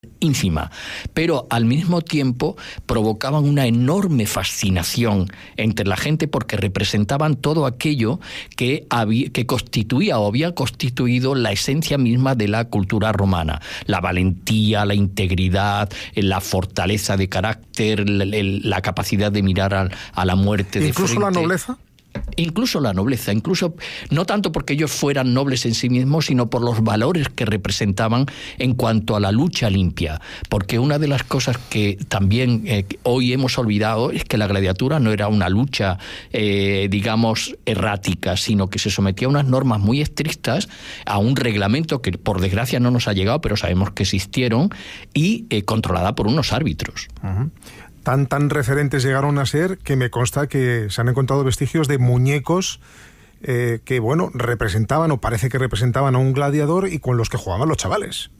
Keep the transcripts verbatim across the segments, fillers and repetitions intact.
ínfima, pero al mismo tiempo provocaban una enorme fascinación entre la gente porque representaban todo aquello que, había, que constituía o había constituido la esencia misma de la cultura romana. La valentía, la integridad, la fortaleza de carácter, la, la capacidad de mirar a, a la muerte de frente. ¿Incluso la nobleza? Incluso la nobleza, incluso no tanto porque ellos fueran nobles en sí mismos, sino por los valores que representaban en cuanto a la lucha limpia. Porque una de las cosas que también eh, hoy hemos olvidado es que la gladiatura no era una lucha, eh, digamos, errática, sino que se sometía a unas normas muy estrictas, a un reglamento que por desgracia no nos ha llegado, pero sabemos que existieron, y eh, controlada por unos árbitros. Uh-huh. Tan, tan referentes llegaron a ser que me consta que se han encontrado vestigios de muñecos eh, que, bueno, representaban o parece que representaban a un gladiador y con los que jugaban los chavales.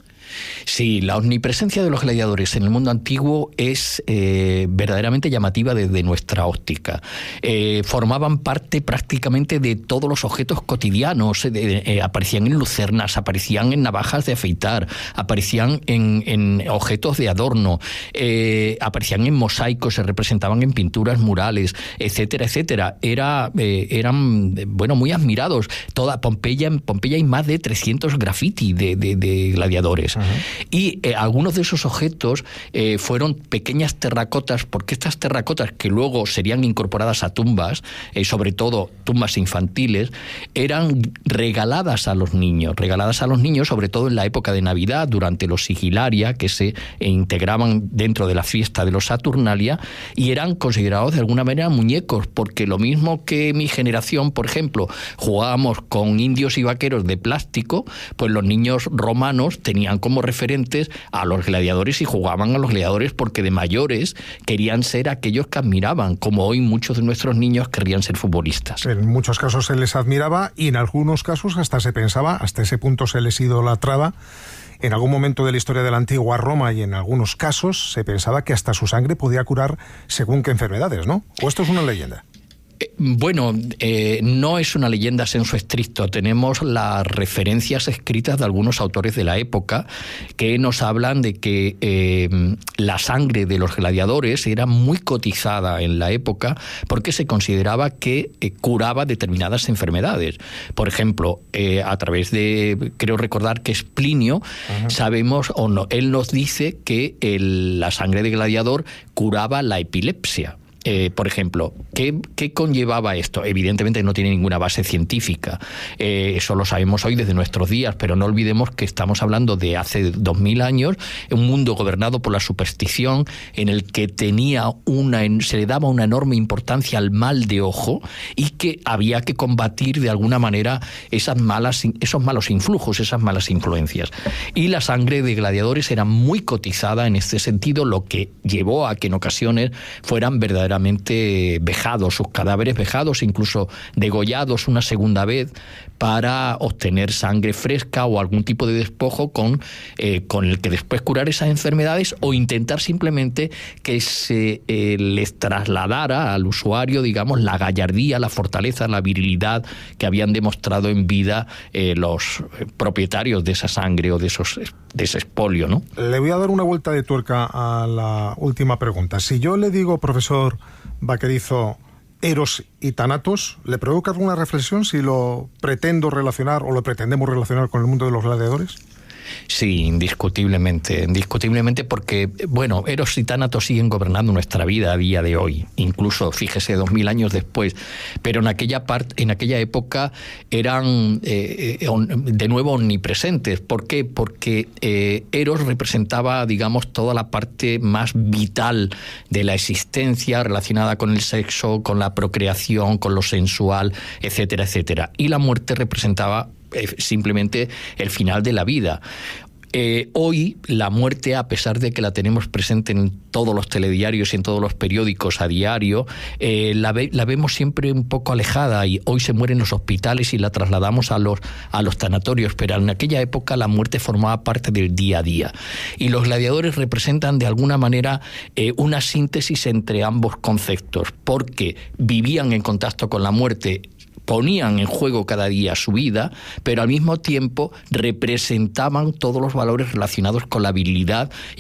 Sí, la omnipresencia de los gladiadores en el mundo antiguo es eh, verdaderamente llamativa desde nuestra óptica. Eh, formaban parte prácticamente de todos los objetos cotidianos, eh, eh, aparecían en lucernas, aparecían en navajas de afeitar, aparecían en, en objetos de adorno, eh, aparecían en mosaicos, se representaban en pinturas murales, etcétera, etcétera. Era, eh, eran, bueno, muy admirados. Toda Pompeya, en Pompeya hay más de trescientos graffiti de, de, de gladiadores. Y eh, algunos de esos objetos eh, fueron pequeñas terracotas, porque estas terracotas que luego serían incorporadas a tumbas, eh, sobre todo tumbas infantiles, eran regaladas a los niños, regaladas a los niños sobre todo en la época de Navidad, durante los Sigilaria, que se eh, integraban dentro de la fiesta de los Saturnalia, y eran considerados de alguna manera muñecos, porque lo mismo que mi generación, por ejemplo, jugábamos con indios y vaqueros de plástico, pues los niños romanos tenían como referentes a los gladiadores y jugaban a los gladiadores porque de mayores querían ser aquellos que admiraban, como hoy muchos de nuestros niños querrían ser futbolistas. En muchos casos se les admiraba y en algunos casos hasta se pensaba, hasta ese punto se les idolatraba. En algún momento de la historia de la antigua Roma y en algunos casos se pensaba que hasta su sangre podía curar según qué enfermedades, ¿no? ¿O esto es una leyenda? Bueno, eh, no es una leyenda sensu estricto. Tenemos las referencias escritas de algunos autores de la época que nos hablan de que eh, la sangre de los gladiadores era muy cotizada en la época porque se consideraba que eh, curaba determinadas enfermedades. Por ejemplo, eh, a través de, creo recordar que es Plinio, uh-huh. sabemos, o no, él nos dice que el, la sangre de gladiador curaba la epilepsia. Eh, por ejemplo, ¿qué, ¿qué conllevaba esto? Evidentemente no tiene ninguna base científica, eh, eso lo sabemos hoy desde nuestros días, pero no olvidemos que estamos hablando de hace dos mil años, un mundo gobernado por la superstición, en el que tenía una, se le daba una enorme importancia al mal de ojo y que había que combatir de alguna manera esas malas, esos malos influjos, esas malas influencias. Y la sangre de gladiadores era muy cotizada en este sentido, lo que llevó a que en ocasiones fueran verdaderamente vejados, sus cadáveres vejados, incluso degollados una segunda vez para obtener sangre fresca o algún tipo de despojo con, eh, con el que después curar esas enfermedades o intentar simplemente que se eh, les trasladara al usuario, digamos, la gallardía, la fortaleza, la virilidad que habían demostrado en vida eh, los propietarios de esa sangre o de, esos, de ese expolio, ¿no? Le voy a dar una vuelta de tuerca a la última pregunta. Si yo le digo, profesor Vaquerizo, Eros y Thanatos, ¿le provoca alguna reflexión si lo pretendo relacionar o lo pretendemos relacionar con el mundo de los gladiadores? Sí, indiscutiblemente, indiscutiblemente porque, bueno, Eros y Tánatos siguen gobernando nuestra vida a día de hoy, incluso, fíjese, dos mil años después, pero en aquella parte, en aquella época eran eh, de nuevo omnipresentes. ¿Por qué? Porque eh, Eros representaba, digamos, toda la parte más vital de la existencia relacionada con el sexo, con la procreación, con lo sensual, etcétera, etcétera. Y la muerte representaba simplemente el final de la vida. Eh, hoy la muerte, a pesar de que la tenemos presente en todos los telediarios y en todos los periódicos a diario, eh, la, ve, la vemos siempre un poco alejada y hoy se muere en los hospitales y la trasladamos a los, a los tanatorios, pero en aquella época la muerte formaba parte del día a día. Y los gladiadores representan de alguna manera eh, una síntesis entre ambos conceptos, porque vivían en contacto con la muerte ponían en juego cada día su vida, pero al mismo tiempo representaban todos los valores relacionados con la virilidad